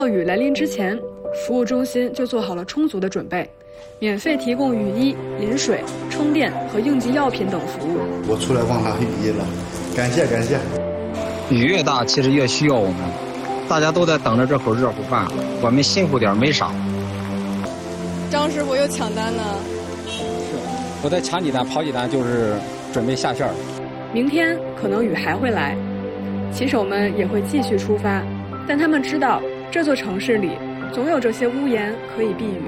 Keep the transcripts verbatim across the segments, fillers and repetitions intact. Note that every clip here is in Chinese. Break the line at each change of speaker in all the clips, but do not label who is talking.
暴雨来临之前，服务中心就做好了充足的准备，免费提供雨衣、饮水、充电和应急药品等服务。
我出来帮他雨衣了，感谢感谢。
雨越大，其实越需要我们，大家都在等着这口热乎饭，我们辛苦点没啥。
张师傅又抢单呢。
是，我再抢几单，跑几单，就是准备下线。
明天可能雨还会来，骑手们也会继续出发，但他们知道这座城市里总有这些屋檐可以避雨。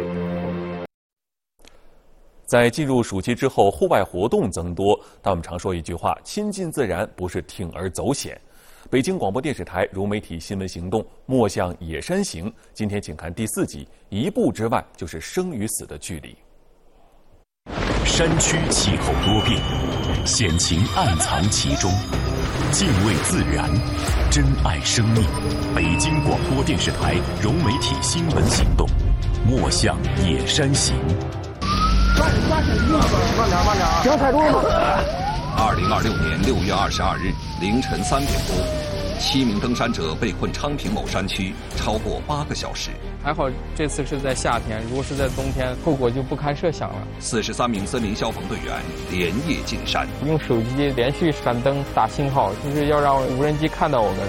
在进入暑期之后，户外活动增多，但我们常说一句话：亲近自然不是铤而走险。北京广播电视台融媒体新闻行动莫向野山行，今天请看第四集，一步之外就是生与死的距离。
山区气候多变，险情暗藏其中，敬畏自然，珍爱生命。北京广播电视台融媒体新闻行动莫向野山行。
慢点慢点慢点，不要踩住了。
二零二六年六月二十二日凌晨三点多，七名登山者被困昌平某山区超过八个小时。
还好这次是在夏天，如果是在冬天，后果就不堪设想了。
四十三名森林消防队员连夜进山，
用手机连续闪灯打信号，就是要让无人机看到我们。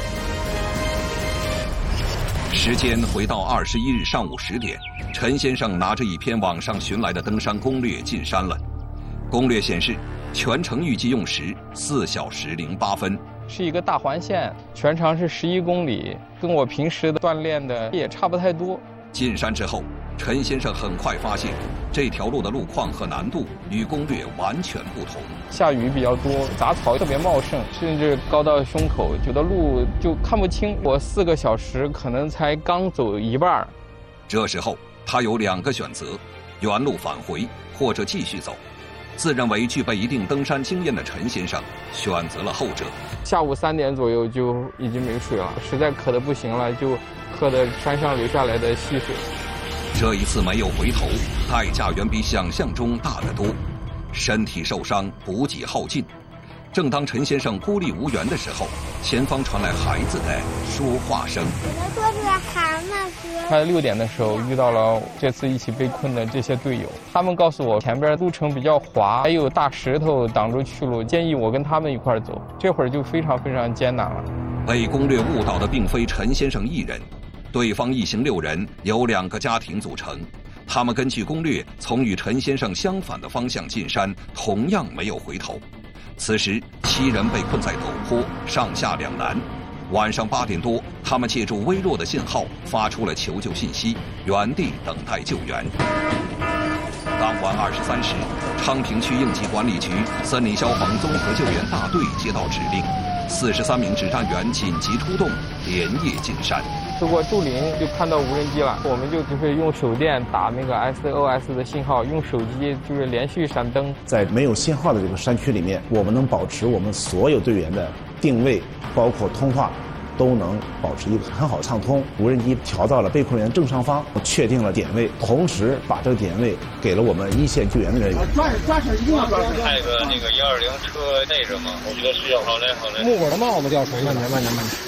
时间回到二十一日上午十点，陈先生拿着一篇网上寻来的登山攻略进山了。攻略显示，全程预计用时四小时零八分，
是一个大环线，全长是十一公里，跟我平时的锻炼的也差不太多。
进山之后，陈先生很快发现，这条路的路况和难度与攻略完全不同。
下雨比较多，杂草特别茂盛，甚至高到胸口，有的路就看不清。我四个小时可能才刚走一半。
这时候他有两个选择：原路返回，或者继续走。自认为具备一定登山经验的陈先生选择了后者。
下午三点左右就已经没水了，实在渴得不行了，就喝的山上流下来的溪水。
这一次没有回头，代价远比想象中大得多，身体受伤，补给耗尽。正当陈先生孤立无援的时候，前方传来孩子的说话声。
我说是蛤蟆哥。
快六点的时候遇到了这次一起被困的这些队友，他们告诉我前边路程比较滑，还有大石头挡住去路，建议我跟他们一块走。这会儿就非常非常艰难了。
被攻略误导的并非陈先生一人，对方一行六人由两个家庭组成，他们根据攻略从与陈先生相反的方向进山，同样没有回头。此时七人被困在陡坡，上下两难。晚上八点多，他们借助微弱的信号发出了求救信息，原地等待救援。当晚二十三时，昌平区应急管理局森林消防综合救援大队接到指令，四十三名指战员紧急出动，连夜进山。
走过树林就看到无人机了，我们就只是用手电打那个 S O S 的信号，用手机就是连续闪灯。
在没有信号的这个山区里面，我们能保持我们所有队员的定位，包括通话，都能保持一个很好畅通。无人机调到了被困员正上方，确定了点位，同时把这个点位给了我们一线救援的人员。
抓抓起来一定要抓起来。
派个那个幺二零车内着吗？我觉得需要。好嘞，好嘞。
木果的帽子掉水了，慢点，慢点，慢点。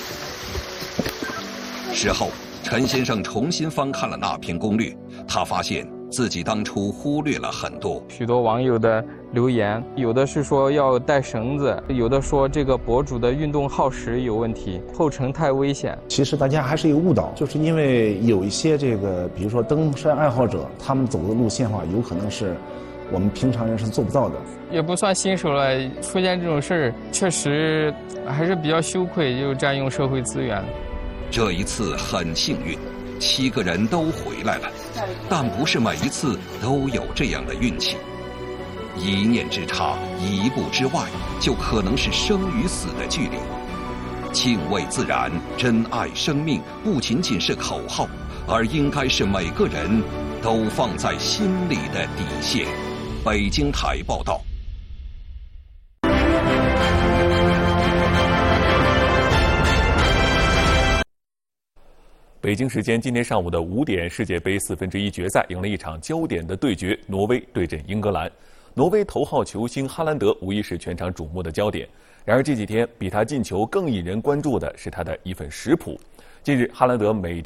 事后，陈先生重新翻看了那篇攻略，他发现自己当初忽略了很多。
许多网友的留言，有的是说要带绳子，有的说这个博主的运动耗时有问题，后程太危险。
其实大家还是一个误导，就是因为有一些这个，比如说登山爱好者，他们走的路线的话，有可能是我们平常人是做不到的。
也不算新手了，出现这种事儿，确实还是比较羞愧，又占用社会资源。
这一次很幸运，七个人都回来了，但不是每一次都有这样的运气。一念之差，一步之外，就可能是生与死的距离。敬畏自然，珍爱生命，不仅仅是口号，而应该是每个人都放在心里的底线。北京台报道。
北京时间今天上午的五点，世界杯四分之一决赛迎来一场焦点的对决，挪威对阵英格兰。挪威头号球星哈兰德无疑是全场瞩目的焦点。然而这几天比他进球更引人关注的是他的一份食谱。 近日，哈兰德每